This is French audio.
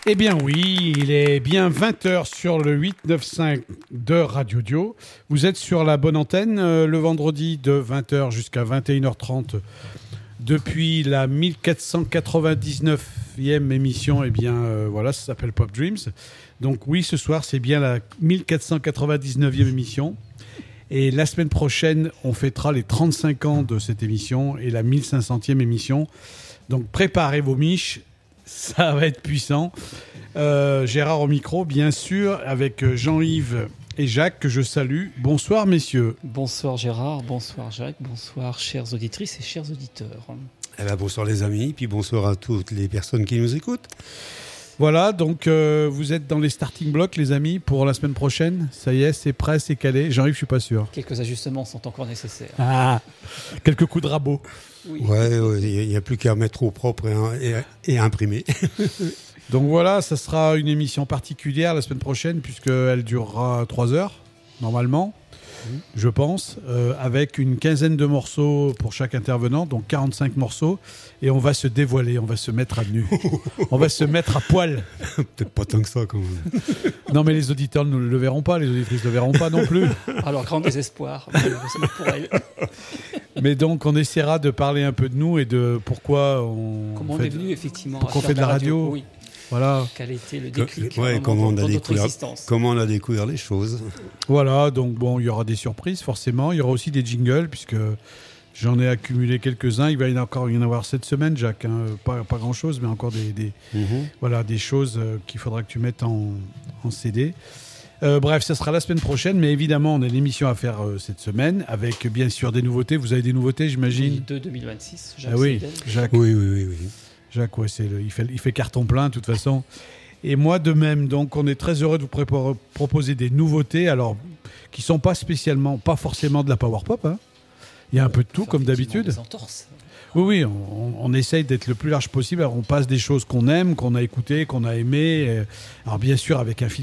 Eh bien oui, il est bien 20h sur le 895 de Radio Dio. Vous êtes sur la bonne antenne le vendredi de 20h jusqu'à 21h30 depuis la 1499e émission. Eh bien voilà, ça s'appelle Pop Dreams. Donc oui, ce soir c'est bien la 1499e émission. Et la semaine prochaine, on fêtera les 35 ans de cette émission et la 1500e émission. Donc préparez vos miches. Ça va être puissant. Gérard au micro, bien sûr, avec Jean-Yves et Jacques, que je salue. Bonsoir, messieurs. Bonsoir Gérard, bonsoir Jacques, bonsoir chères auditrices et chers auditeurs. Eh ben, bonsoir les amis, puis bonsoir à toutes les personnes qui nous écoutent. Voilà, donc vous êtes dans les starting blocks, les amis, pour la semaine prochaine. Ça y est, c'est prêt, c'est calé. Jean-Yves, je suis pas sûr. Quelques ajustements sont encore nécessaires. Ah, quelques coups de rabot. Oui. Ouais, il n'y a plus qu'à mettre au propre et imprimer. Donc voilà, ça sera une émission particulière la semaine prochaine, puisqu'elle durera 3 heures, normalement, je pense, avec une quinzaine de morceaux pour chaque intervenant, donc 45 morceaux, et on va se dévoiler, on va se mettre à nu, on va se mettre à poil. Peut-être pas tant que ça, quand même. Non, mais les auditeurs ne le verront pas, les auditrices ne le verront pas non plus. Alors, grand désespoir, malheureusement pour elle. Mais donc, on essaiera de parler un peu de nous et de pourquoi on Comment on est venu, effectivement, pourquoi on fait de la radio. Oui. Voilà. Quel a été le déclic comment comment on a découvert les choses. Voilà, donc bon, il y aura des surprises, forcément. Il y aura aussi des jingles, puisque j'en ai accumulé quelques-uns. Il va y en avoir cette semaine, Jacques. Hein. Pas grand-chose, mais encore voilà, des choses qu'il faudra que tu mettes en CD. Bref, ça sera la semaine prochaine, mais évidemment, on a l'émission à faire cette semaine, avec bien sûr des nouveautés. Vous avez des nouveautés, j'imagine ? Oui, de 2026. Jacques oui, Seidel. Jacques. Oui. Jacques, ouais, il fait carton plein de toute façon. Et moi de même. Donc on est très heureux de vous proposer des nouveautés, alors qui sont pas forcément de la power pop. Hein. Il y a un peu de tout comme d'habitude. Des entorses. Oui, on essaye d'être le plus large possible. Alors, on passe des choses qu'on aime, qu'on a écoutées, qu'on a aimées. Alors bien sûr avec un